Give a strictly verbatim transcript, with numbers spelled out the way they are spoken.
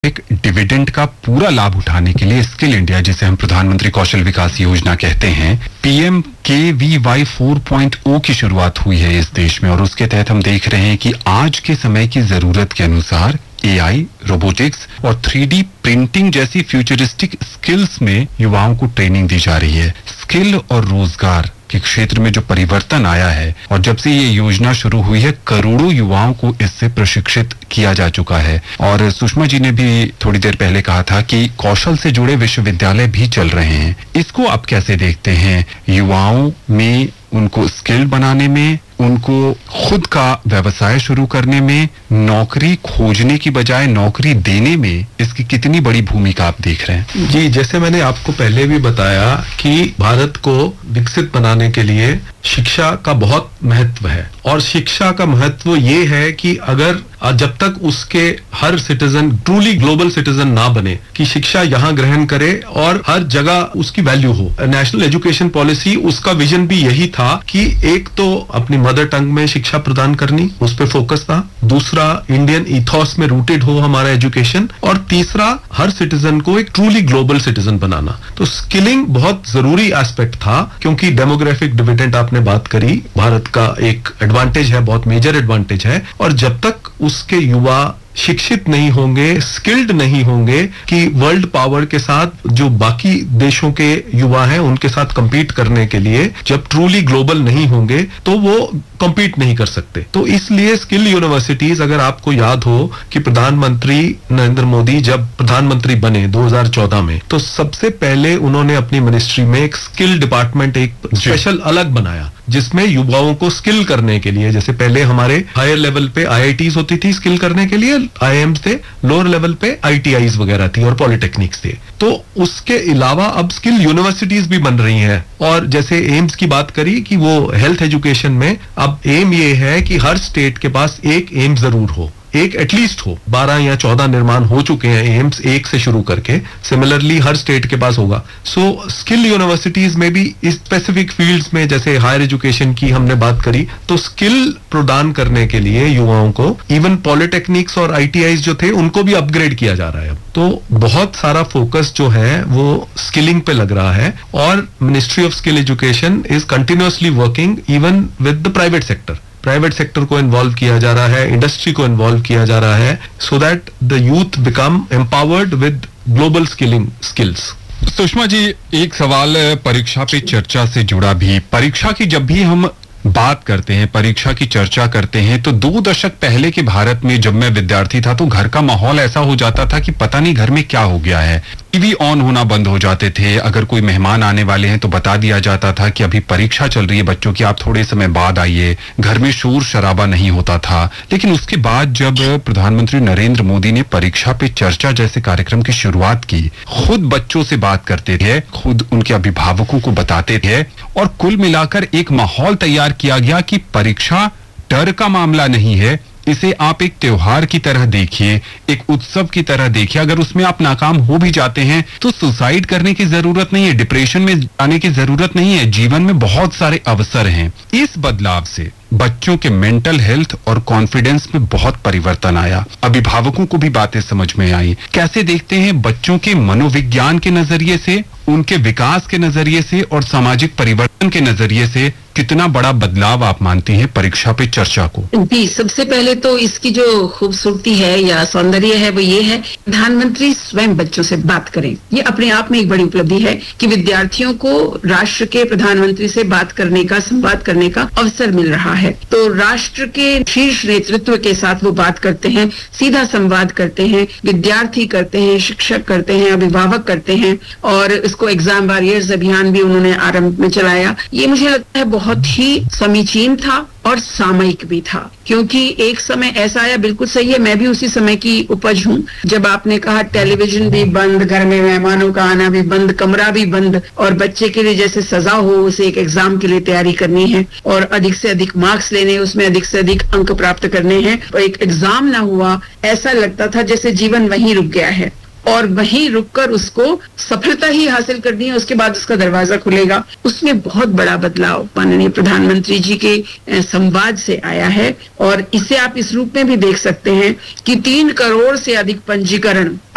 एक डिविडेंड का पूरा लाभ उठाने के लिए स्किल इंडिया, जिसे हम प्रधानमंत्री कौशल विकास योजना कहते हैं, पीएम के वी वाई फोर पॉइंट ओ की शुरुआत हुई है इस देश में। और उसके तहत हम देख रहे हैं कि आज के समय की जरूरत के अनुसार एआई, रोबोटिक्स और थ्री डी प्रिंटिंग जैसी फ्यूचरिस्टिक स्किल्स में युवाओं को ट्रेनिंग दी जा रही है। स्किल और रोजगार के क्षेत्र में जो परिवर्तन आया है और जब से ये योजना शुरू हुई है, करोड़ों युवाओं को इससे प्रशिक्षित किया जा चुका है। और सुषमा जी ने भी थोड़ी देर पहले कहा था कि कौशल से जुड़े विश्वविद्यालय भी चल रहे हैं। इसको आप कैसे देखते हैं? युवाओं में उनको स्किल्ड बनाने में, उनको खुद का व्यवसाय शुरू करने में, नौकरी खोजने की बजाय नौकरी देने में इसकी कितनी बड़ी भूमिका आप देख रहे हैं? जी, जैसे मैंने आपको पहले भी बताया कि भारत को विकसित बनाने के लिए शिक्षा का बहुत महत्व है। और शिक्षा का महत्व ये है कि अगर जब तक उसके हर सिटीजन ट्रूली ग्लोबल सिटीजन ना बने, कि शिक्षा यहाँ ग्रहण करे और हर जगह उसकी वैल्यू हो। नेशनल एजुकेशन पॉलिसी, उसका विजन भी यही था कि एक तो अपनी मदर टंग में शिक्षा प्रदान करनी, उस पर फोकस था। दूसरा, इंडियन इथॉस में रूटेड हो हमारा एजुकेशन। और तीसरा, हर सिटीजन को एक ट्रूली ग्लोबल सिटीजन बनाना। तो स्किलिंग बहुत जरूरी एस्पेक्ट था, क्योंकि डेमोग्राफिक डिविडेंड आपने बात करी, भारत का एक एडवांटेज है, बहुत मेजर एडवांटेज है। और जब तक उसके युवा शिक्षित नहीं होंगे, स्किल्ड नहीं होंगे कि वर्ल्ड पावर के साथ जो बाकी देशों के युवा हैं उनके साथ compete करने के लिए, जब ट्रूली ग्लोबल नहीं होंगे तो वो compete नहीं कर सकते। तो इसलिए स्किल यूनिवर्सिटीज, अगर आपको याद हो कि प्रधानमंत्री नरेंद्र मोदी जब प्रधानमंत्री बने दो हज़ार चौदह में, तो सबसे पहले उन्होंने अपनी मिनिस्ट्री में एक स्किल डिपार्टमेंट, एक स्पेशल अलग बनाया, जिसमें युवाओं को स्किल करने के लिए, जैसे पहले हमारे हायर लेवल पे आई आई टीज़ होती थी स्किल करने के लिए, आई आई एम्स थे, लोअर लेवल पे आई टी आईज़ वगैरह थी और पॉलिटेक्निक्स थे। तो उसके अलावा अब स्किल यूनिवर्सिटीज भी बन रही हैं। और जैसे एम्स की बात करी कि वो हेल्थ एजुकेशन में, अब एम ये है कि हर स्टेट के पास एक एम्स जरूर हो, एक एटलीस्ट हो। बारह या चौदह निर्माण हो चुके हैं एम्स, एक से शुरू करके। सिमिलरली हर स्टेट के पास होगा। सो स्किल यूनिवर्सिटीज में भी इस स्पेसिफिक फील्ड्स में, जैसे हायर एजुकेशन की हमने बात करी, तो स्किल प्रदान करने के लिए युवाओं को, इवन पॉलिटेक्निक्स और आई टी आईज़ जो थे उनको भी अपग्रेड किया जा रहा है। तो बहुत सारा फोकस जो है वो स्किलिंग पे लग रहा है। और ministry of skill education is continuously working even with the private sector. Private sector को इन्वॉल्व किया जा रहा है, इंडस्ट्री को इन्वॉल्व किया जा रहा है, so that the youth become empowered with global skilling skills. Sushma ji, एक सवाल परीक्षा पे चर्चा से जुड़ा भी। परीक्षा की जब भी हम बात करते हैं, परीक्षा की चर्चा करते हैं, तो दो दशक पहले के भारत में जब मैं विद्यार्थी था तो घर का माहौल ऐसा हो जाता था कि पता नहीं घर में क्या हो गया है। टीवी ऑन होना बंद हो जाते थे। अगर कोई मेहमान आने वाले हैं तो बता दिया जाता था कि अभी परीक्षा चल रही है बच्चों की, आप थोड़े समय बाद आइए। घर में शोर शराबा नहीं होता था। लेकिन उसके बाद जब प्रधानमंत्री नरेंद्र मोदी ने परीक्षा पे चर्चा जैसे कार्यक्रम की शुरुआत की, खुद बच्चों से बात करते थे, खुद उनके अभिभावकों को बताते थे, और कुल मिलाकर एक माहौल तैयार किया गया कि परीक्षा डर का मामला नहीं है, इसे आप एक त्योहार की तरह देखिए, एक उत्सव की तरह देखिए। अगर उसमें आप नाकाम हो भी जाते हैं तो सुसाइड करने की जरूरत नहीं है, डिप्रेशन में जाने की जरूरत नहीं है। जीवन में बहुत सारे अवसर हैं। इस बदलाव से बच्चों के मेंटल हेल्थ और कॉन्फिडेंस में बहुत परिवर्तन आया। अभिभावकों को भी बातें समझ में आई। कैसे देखते हैं बच्चों के मनोविज्ञान के नजरिए से, उनके विकास के नजरिए से और सामाजिक परिवर्तन के नजरिए से कितना बड़ा बदलाव आप मानती हैं परीक्षा पे चर्चा को? जी, सबसे पहले तो इसकी जो खूबसूरती है या सौंदर्य है वो ये है, प्रधानमंत्री स्वयं बच्चों से बात करें। ये अपने आप में एक बड़ी उपलब्धि है कि विद्यार्थियों को राष्ट्र के प्रधानमंत्री से बात करने का, संवाद करने का अवसर मिल रहा है। तो राष्ट्र के शीर्ष नेतृत्व के साथ वो बात करते हैं, सीधा संवाद करते हैं, विद्यार्थी करते हैं, शिक्षक करते हैं, अभिभावक करते हैं। और इसको एग्जाम वॉरियर्स अभियान भी उन्होंने आरंभ में चलाया। ये मुझे लगता है बहुत ही समीचीन था और सामयिक भी था, क्योंकि एक समय ऐसा आया, बिल्कुल सही है, मैं भी उसी समय की उपज हूँ, जब आपने कहा टेलीविजन भी बंद, घर में मेहमानों का आना भी बंद, कमरा भी बंद, और बच्चे के लिए जैसे सजा हो उसे एक एग्जाम के लिए तैयारी करनी है और अधिक से अधिक मार्क्स लेने, उसमें अधिक से अधिक अंक प्राप्त करने हैं, और एक एग्जाम ना हुआ, ऐसा लगता था जैसे जीवन वहीं रुक गया है। और वहीं रुककर उसको सफलता ही हासिल करनी है, उसके बाद उसका दरवाजा खुलेगा। उसमें बहुत बड़ा बदलाव माननीय प्रधानमंत्री जी के संवाद से आया है। और इसे आप इस रूप में भी देख सकते हैं कि तीन करोड़ से अधिक पंजीकरण